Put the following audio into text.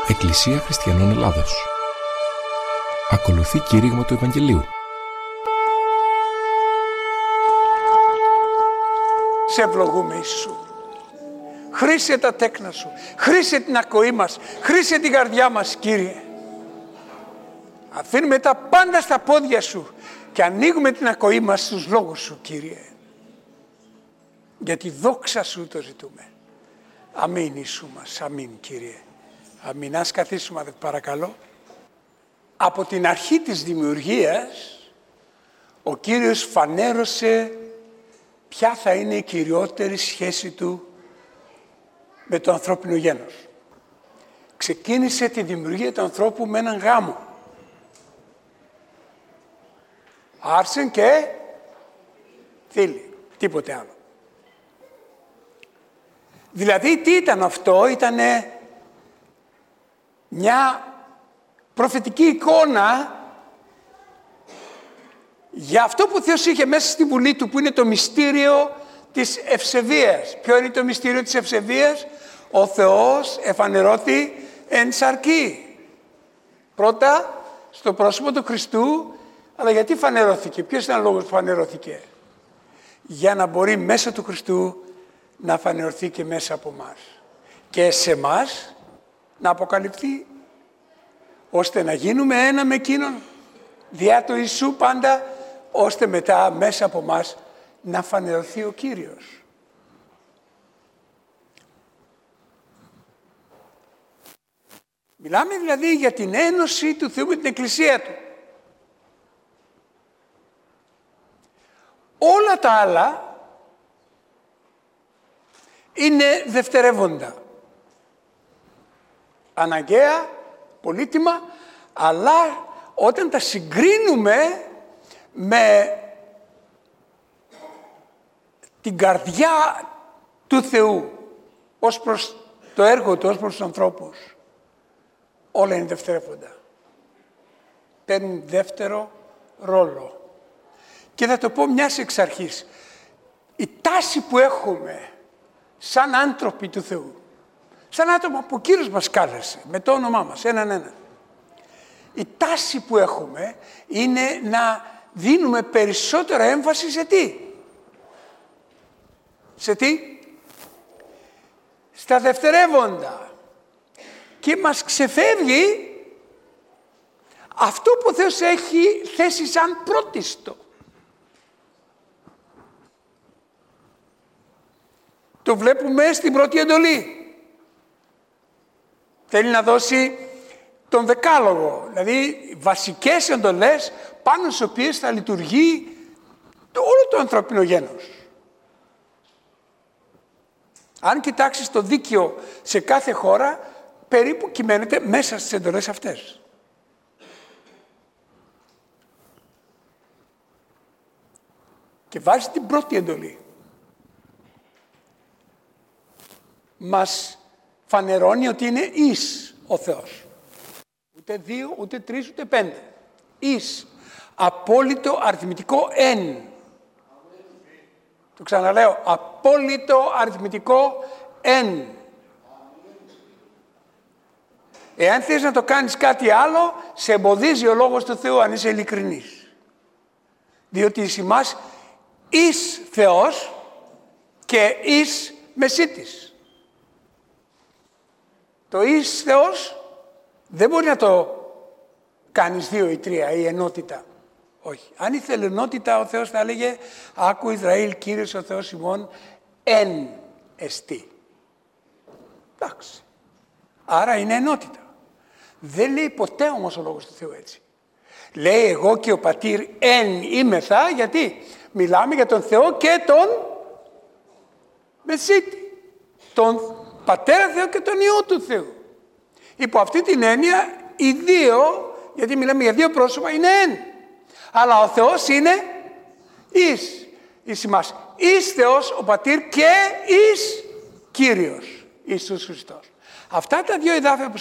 Εκκλησία Χριστιανών Ελλάδος. Ακολουθεί κήρυγμα του Ευαγγελίου. Σε ευλογούμε, Ιησού. Χρήσε τα τέκνα Σου. Χρήσε την ακοή μας. Χρήσε την καρδιά μας, Κύριε. Αφήνουμε τα πάντα στα πόδια Σου και ανοίγουμε την ακοή μας στους λόγους Σου, Κύριε. Για τη δόξα Σου το ζητούμε. Αμήν, Ιησού μας. Αμήν, Κύριε. Αμήν. Ας καθίσουμε, παρακαλώ. Από την αρχή της δημιουργίας, ο Κύριος φανέρωσε ποια θα είναι η κυριότερη σχέση Του με το ανθρώπινο γένος. Ξεκίνησε τη δημιουργία του ανθρώπου με έναν γάμο. Άρσεν και θήλυ. Τίποτε άλλο. Δηλαδή τι ήταν αυτό? Ήτανε μια προφητική εικόνα για αυτό που ο Θεός είχε μέσα στη Βουλή Του, που είναι το μυστήριο της ευσεβίας. Ποιο είναι το μυστήριο της ευσεβίας? Ο Θεός εφανερώθη εν σαρκί. Πρώτα στο πρόσωπο του Χριστού, αλλά γιατί φανερώθηκε? Ποιος ήταν ο λόγος που φανερώθηκε? Για να μπορεί μέσα του Χριστού να φανερωθεί και μέσα από μας. Και σε εμάς να αποκαλυφθεί, ώστε να γίνουμε ένα με Εκείνον, διά του Ιησού πάντα, ώστε μετά μέσα από μας να φανερωθεί ο Κύριος. Μιλάμε δηλαδή για την ένωση του Θεού με την Εκκλησία Του. Όλα τα άλλα είναι δευτερεύοντα. Αναγκαία, πολύτιμα, αλλά όταν τα συγκρίνουμε με την καρδιά του Θεού ως προς το έργο Του, ως προς τους ανθρώπους, όλα είναι δευτερεύοντα. Παίρνουν δεύτερο ρόλο. Και θα το πω μιας εξ αρχής. Η τάση που έχουμε σαν άνθρωποι του Θεού, σαν άτομα που ο Κύριος μας κάλεσε με το όνομά μας, έναν. Η τάση που έχουμε είναι να δίνουμε περισσότερα έμφαση σε τι? Σε τι? Στα δευτερεύοντα. Και μας ξεφεύγει αυτό που ο Θεός έχει θέσει σαν πρώτιστο. Το βλέπουμε στην πρώτη εντολή. Θέλει να δώσει τον δεκάλογο, δηλαδή βασικές εντολές πάνω στις οποίες θα λειτουργεί όλο το ανθρώπινο γένος. Αν κοιτάξεις το δίκαιο σε κάθε χώρα, περίπου κυμαίνεται μέσα στις εντολές αυτές. Και βάζει την πρώτη εντολή. Μας φανερώνει ότι είναι εις ο Θεός. Ούτε 2, ούτε 3, ούτε 5. Εις. Απόλυτο αριθμητικό εν. Το ξαναλέω. Απόλυτο αριθμητικό εν. Εάν θες να το κάνεις κάτι άλλο, σε εμποδίζει ο λόγος του Θεού, αν είσαι ειλικρινής. Διότι εις ημάς εις Θεός και εις Μεσίτης. Το εις Θεός δεν μπορεί να το κάνεις 2 ή 3 ή ενότητα. Όχι. Αν ήθελε ενότητα, ο Θεός θα έλεγε «Άκου Ισραήλ, Κύριος ο Θεός ημών εν εστί». Εντάξει. Άρα είναι ενότητα. Δεν λέει ποτέ όμως ο λόγος του Θεού έτσι. Λέει «Εγώ και ο Πατήρ εν είμεθα», γιατί μιλάμε για τον Θεό και τον Μεσίτη. Τον Πατέρα Θεό και τον Υιό του Θεού. Υπό αυτή την έννοια οι δύο, γιατί μιλάμε για δύο πρόσωπα, είναι εν. Αλλά ο Θεός είναι εις. Εις ημάς. Εις Θεός ο Πατήρ και εις Κύριος Ιησούς Χριστός. Αυτά τα δύο εδάφια που